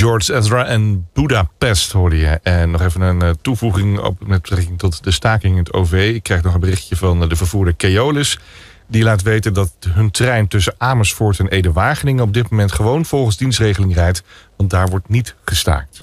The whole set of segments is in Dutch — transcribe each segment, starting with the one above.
George Ezra en Budapest hoorde je. En nog even een toevoeging met betrekking tot de staking in het OV. Ik krijg nog een berichtje van de vervoerder Keolis. Die laat weten dat hun trein tussen Amersfoort en Ede-Wageningen op dit moment gewoon volgens dienstregeling rijdt. Want daar wordt niet gestaakt.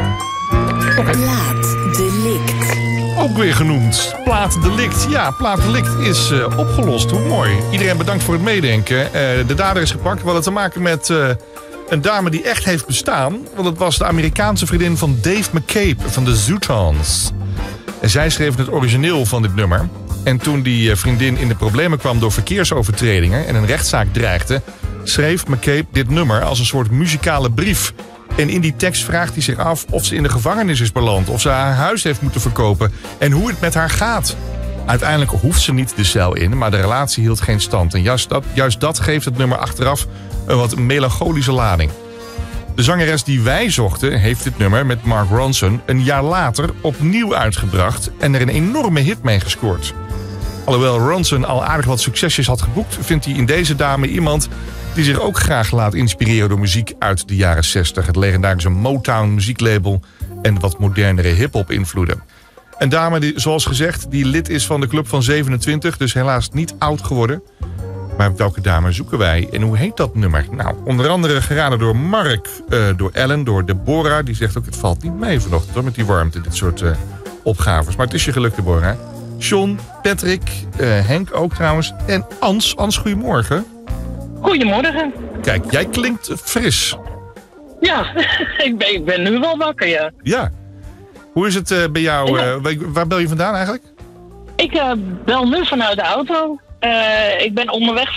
Plaatdelict. Ook weer genoemd. Plaatdelict. Ja, plaatdelict is opgelost. Hoe mooi. Iedereen bedankt voor het meedenken. De dader is gepakt. We hadden te maken met een dame die echt heeft bestaan. Want het was de Amerikaanse vriendin van Dave McCabe van de Zootons. En zij schreef het origineel van dit nummer. En toen die vriendin in de problemen kwam door verkeersovertredingen en een rechtszaak dreigde, schreef McCabe dit nummer als een soort muzikale brief. En in die tekst vraagt hij zich af of ze in de gevangenis is beland, of ze haar huis heeft moeten verkopen en hoe het met haar gaat. Uiteindelijk hoeft ze niet de cel in, maar de relatie hield geen stand. En juist dat geeft het nummer achteraf een wat melancholische lading. De zangeres die wij zochten heeft dit nummer met Mark Ronson een jaar later opnieuw uitgebracht en er een enorme hit mee gescoord. Alhoewel Ronson al aardig wat succesjes had geboekt, vindt hij in deze dame iemand die zich ook graag laat inspireren door muziek uit de jaren 60. Het legendarische Motown muzieklabel en wat modernere hip-hop invloeden. Een dame die, zoals gezegd, die lid is van de Club van 27, dus helaas niet oud geworden. Maar welke dame zoeken wij en hoe heet dat nummer? Nou, onder andere geraden door Mark, door Ellen, door Deborah. Die zegt ook, het valt niet mee vanochtend hoor, met die warmte, dit soort opgaves. Maar het is je geluk, Deborah. John, Patrick, Henk ook trouwens. En Ans. Ans, goedemorgen. Goedemorgen. Kijk, jij klinkt fris. Ja, ik ben nu wel wakker, ja. Ja. Hoe is het bij jou? Ja. Waar bel je vandaan eigenlijk? Ik bel nu vanuit de auto. Ik ben onderweg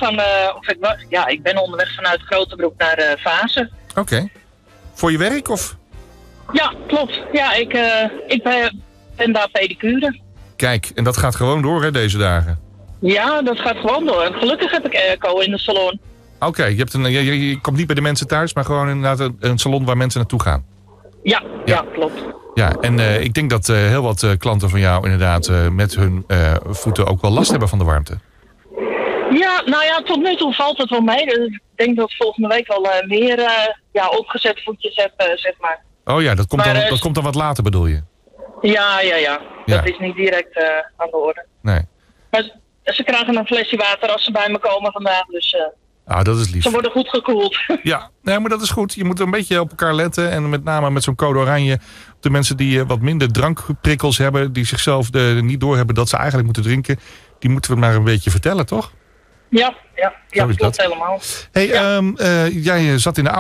ik ben onderweg vanuit Grotebroek naar Vaassen. Oké. Voor je werk of? Ja, klopt. Ja, ik ben daar pedicure. Kijk, en dat gaat gewoon door hè, deze dagen? Ja, dat gaat gewoon door. En gelukkig heb ik airco in de salon. Oké, je komt niet bij de mensen thuis, maar gewoon inderdaad een salon waar mensen naartoe gaan. Ja, klopt. Ja, en ik denk dat heel wat klanten van jou inderdaad met hun voeten ook wel last hebben van de warmte. Ja, nou ja, tot nu toe valt het wel mee. Dus ik denk dat ik volgende week al meer opgezette voetjes heb, zeg maar. Oh ja, dat komt dan wat later bedoel je? Ja. Dat is niet direct aan de orde. Nee. Maar ze krijgen een flesje water als ze bij me komen vandaag, dus dat is lief. Ze worden goed gekoeld. Ja, nee, maar dat is goed. Je moet een beetje op elkaar letten. En met name met zo'n code oranje. De mensen die wat minder drankprikkels hebben. Die zichzelf niet doorhebben dat ze eigenlijk moeten drinken. Die moeten we maar een beetje vertellen, toch? Ja, klopt helemaal. Hey, jij zat in de